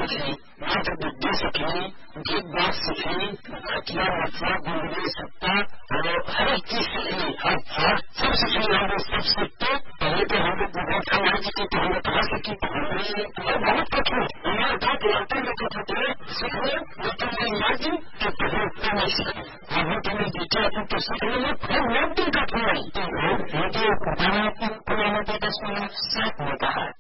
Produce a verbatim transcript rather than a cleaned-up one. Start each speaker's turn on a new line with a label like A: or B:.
A: सीखी, मात्र बुद्धि सीखी, गीत बात सीखी, घटिया मथुआ गुंडे सत्ता और हर एक चीज सीखी, हर हर सब सीखी। हमने सब सीखते पहले तो हमको बुढ़ा समाज की तो हमने कहा सीखी तो हमने बहुत कठिन हमारे बहुत लड़ते लेते थे सीखने, लेकिन मैं याद कि पहले नहीं सीखी। अभी तो मैं बेटे अपन तो सीखने में फिर नब्बे कठिनाई तो मुझे परमात्मा को मैंने दस मिनट साथ में कहा